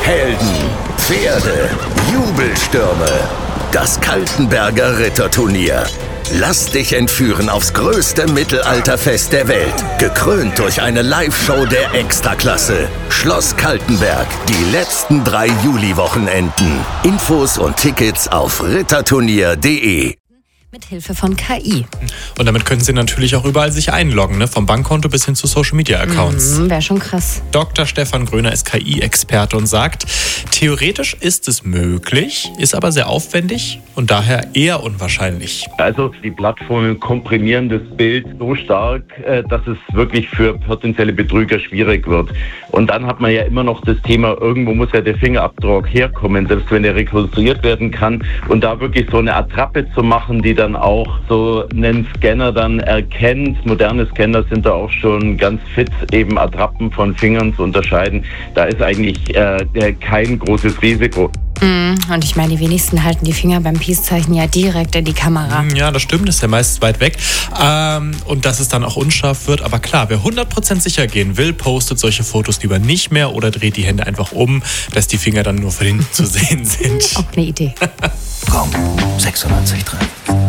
Helden, Pferde, Jubelstürme. Das Kaltenberger Ritterturnier. Lass dich entführen aufs größte Mittelalterfest der Welt. Gekrönt durch eine Live-Show der Extraklasse. Schloss Kaltenberg. Die letzten 3 Juli-Wochenenden. Infos und Tickets auf ritterturnier.de. Mit Hilfe von KI. Und damit können Sie natürlich auch überall sich einloggen, ne? Vom Bankkonto bis hin zu Social-Media-Accounts. Wäre schon krass. Dr. Stefan Gröner ist KI-Experte und sagt, theoretisch ist es möglich, ist aber sehr aufwendig und daher eher unwahrscheinlich. Also die Plattformen komprimieren das Bild so stark, dass es wirklich für potenzielle Betrüger schwierig wird. Und dann hat man ja immer noch das Thema, irgendwo muss ja der Fingerabdruck herkommen, selbst wenn er rekonstruiert werden kann. Und da wirklich so eine Attrappe zu machen, die dann auch so einen Scanner dann erkennt. Moderne Scanner sind da auch schon ganz fit, eben Attrappen von Fingern zu unterscheiden. Da ist eigentlich kein großes Risiko. Und ich meine, die wenigsten halten die Finger beim Peace-Zeichen ja direkt in die Kamera. Ja, das stimmt, ist ja meist weit weg. Und dass es dann auch unscharf wird. Aber klar, wer 100% sicher gehen will, postet solche Fotos lieber nicht mehr oder dreht die Hände einfach um, dass die Finger dann nur von hinten zu sehen sind. Auch eine Idee. Komm, 96,3.